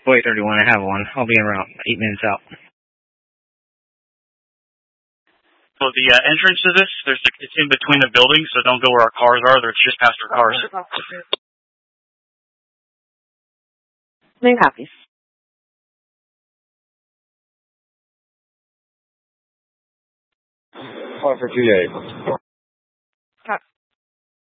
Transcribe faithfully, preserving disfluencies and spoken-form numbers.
Boy thirty-one, I have one. I'll be around eight minutes out. So the uh, entrance to this, there's a, it's in between the buildings, so don't go where our cars are. It's just past our cars. No copies. Call for two days.